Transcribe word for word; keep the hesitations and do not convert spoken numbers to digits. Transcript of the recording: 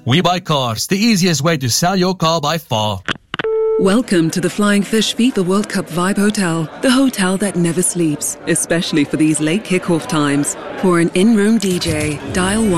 We Buy Cars, the easiest way to sell your car by far. Welcome to the Flying Fish FIFA World Cup Vibe Hotel, the hotel that never sleeps, especially for these late kickoff times. For an in-room D J, dial one.